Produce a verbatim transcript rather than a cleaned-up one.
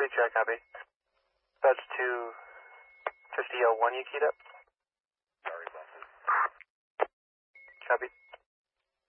three, check, copy. That's two fifty oh one, you keyed up? Sorry, buses. Copy.